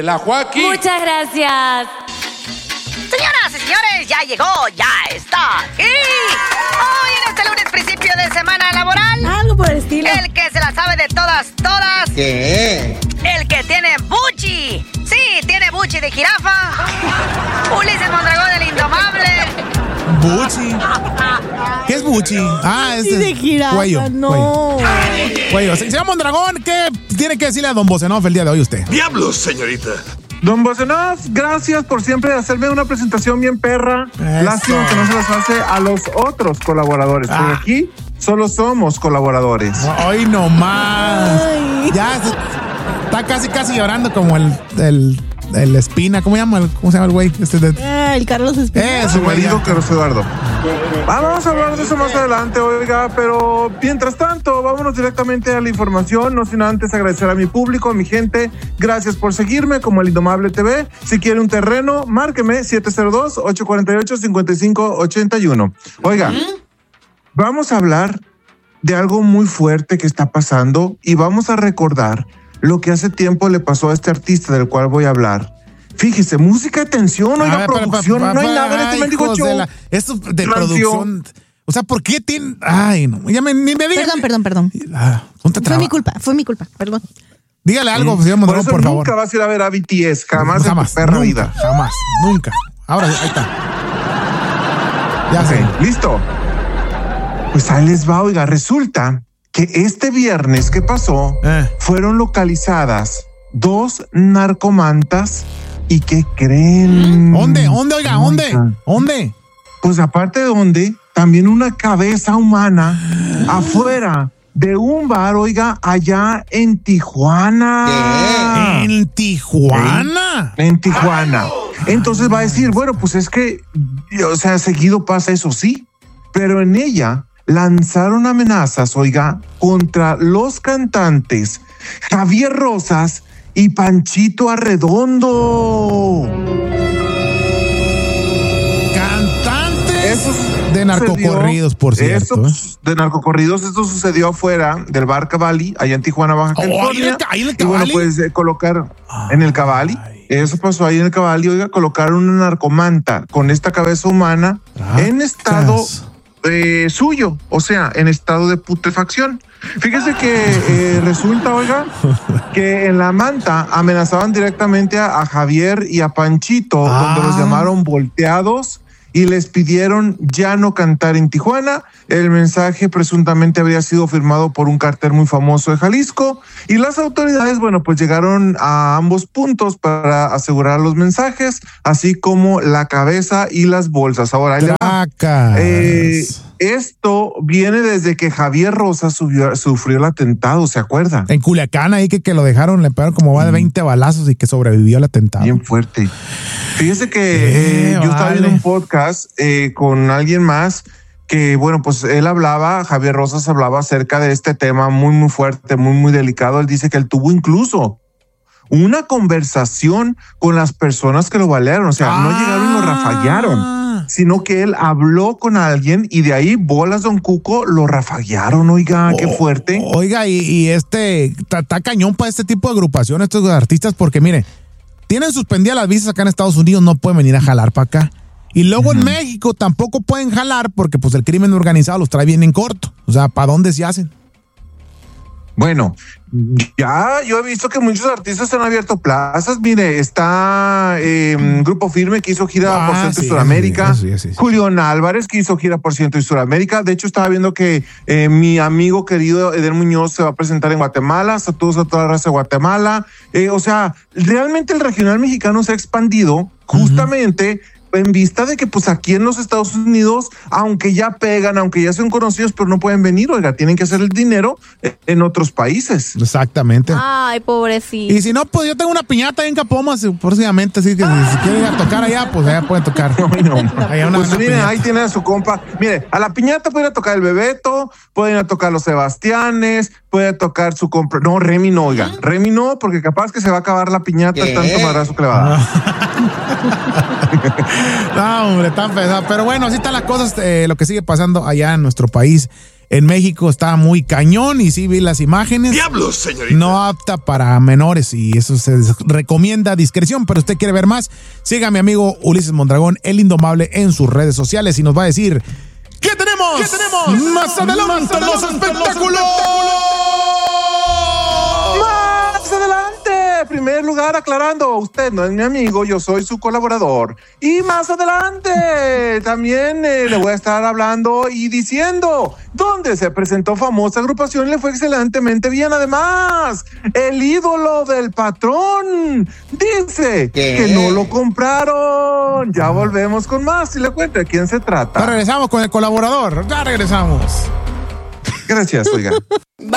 la Joaquín. Muchas gracias. Señoras y señores, ya llegó, ya está aquí. Hoy en este lunes, principio de semana laboral. Algo por el estilo. El que se la sabe de todas. ¿Qué? El que tiene buchi. Sí, tiene buchi de jirafa. Ulises Mondragón, el indomable. Buchi. ¿Qué es buchi? Sí, de jirafa, cuello. no. Cuello. Señor Mondragón, ¿qué tiene que decirle a don Bocenov el día de hoy usted? ¡Diablos, señorita! Don Bocenov, gracias por siempre hacerme una presentación bien perra. Eso. Lástima que no se las hace a los otros colaboradores, porque aquí solo somos colaboradores. Hoy nomás. Ay. Ya está casi llorando como el Espina. ¿Cómo se llama el güey? El Carlos Espina. Su güey, marido, ya. Carlos Eduardo. Vamos a hablar de eso más adelante, oiga, pero mientras tanto, vámonos directamente a la información, no sin antes agradecer a mi público, a mi gente. Gracias por seguirme como El Indomable TV. Si quiere un terreno, márqueme 702-848-5581. Oiga, vamos a hablar de algo muy fuerte que está pasando y vamos a recordar lo que hace tiempo le pasó a este artista del cual voy a hablar. Fíjese, música de tensión, oiga, producción, no hay nada en este mendigo show. Esto de producción. O sea, ¿por qué tienen...? Ay, no, ya ni me digan. Perdón. Fue Fue mi culpa, perdón. Dígale algo, señor Por Mondragón, eso por favor. nunca vas a ir a ver a BTS, jamás en tu perra nunca, vida. Jamás, nunca. Ahora, ahí está. Ya sé. Ok, listo. Pues ahí les va, oiga, resulta que este viernes que pasó, fueron localizadas 2 narcomantas. ¿Y qué creen? ¿Dónde, oiga? ¿Dónde? Pues aparte de dónde, también una cabeza humana afuera de un bar, oiga, allá en Tijuana. ¿En Tijuana? En Tijuana. Entonces va a decir, bueno, pues es que, o sea, seguido pasa eso, sí, pero en ella lanzaron amenazas, oiga, contra los cantantes Javier Rosas y Panchito Arredondo. Cantantes Eso de narcocorridos, por cierto. De narcocorridos, esto sucedió afuera del bar Cavalli, allá en Tijuana, Baja California. ¿Ahí en el Y bueno, Cavalli? pues colocar en el Cavalli. Eso pasó ahí en el Cavalli, oiga, colocaron una narcomanta con esta cabeza humana en estado suyo, o sea, en estado de putrefacción. Fíjese que resulta, oiga, que en la manta amenazaban directamente a Javier y a Panchito, donde los llamaron volteados y les pidieron ya no cantar en Tijuana. El mensaje presuntamente habría sido firmado por un cartel muy famoso de Jalisco y las autoridades, bueno, pues llegaron a ambos puntos para asegurar los mensajes, así como la cabeza y las bolsas. Ahora, ahí le va. Esto viene desde que Javier Rosas sufrió el atentado, ¿se acuerda? En Culiacán, ahí que lo dejaron, le pegaron como va de 20 balazos y que sobrevivió al atentado. Bien fuerte. Fíjese que yo estaba viendo un podcast con alguien más que, bueno, pues él hablaba, Javier Rosas hablaba acerca de este tema muy, muy fuerte, muy, muy delicado. Él dice que él tuvo incluso una conversación con las personas que lo balearon, o sea, no llegaron y lo rafaguearon, sino que él habló con alguien y de ahí bolas Don Cuco lo rafaguearon, oiga, qué fuerte. Oiga, y está cañón para este tipo de agrupaciones, estos artistas, porque mire, tienen suspendidas las visas acá en Estados Unidos, no pueden venir a jalar para acá. Y luego en México tampoco pueden jalar porque pues el crimen organizado los trae bien en corto. O sea, ¿para dónde se hacen? Bueno, ya yo he visto que muchos artistas han abierto plazas. Mire, está Grupo Firme que hizo gira por Centro y Suramérica. Sí. Julián Álvarez que hizo gira por Centro y Suramérica. De hecho, estaba viendo que mi amigo querido Eder Muñoz se va a presentar en Guatemala. Saludos a toda la raza de Guatemala. O sea, realmente el regional mexicano se ha expandido justamente en vista de que pues aquí en los Estados Unidos, aunque ya pegan, aunque ya son conocidos, pero no pueden venir, oiga, tienen que hacer el dinero en otros países. Exactamente. Ay, pobrecito. Y si no, pues yo tengo una piñata ahí en Capomas, próximamente, así que si quieren ir a tocar allá, pues allá pueden tocar. Allá Pues miren, ahí tienen a su compa. Mire, a la piñata pueden ir a tocar el Bebeto, pueden ir a tocar los Sebastianes, puede tocar su compra. No, Remy no, oiga. Remy no, porque capaz que se va a acabar la piñata, tanto madrazo que le va a dar. No, hombre, tan pesado. Pero bueno, así están las cosas. Lo que sigue pasando allá en nuestro país. En México está muy cañón y sí vi las imágenes. ¡Diablos, señorita! No apta para menores y eso se recomienda discreción, pero usted quiere ver más, siga a mi amigo Ulises Mondragón, el Indomable, en sus redes sociales y nos va a decir ¿qué tenemos? Más adelante los espectáculos. Más adelante, en primer lugar, aclarando, usted no es mi amigo, yo soy su colaborador. Y más adelante, también le voy a estar hablando y diciendo dónde se presentó famosa agrupación y le fue excelentemente bien. Además, el ídolo del patrón dice que no lo compraron. Ya volvemos con más y le cuento de quién se trata. Ya regresamos con el colaborador, ya regresamos. Gracias, oiga.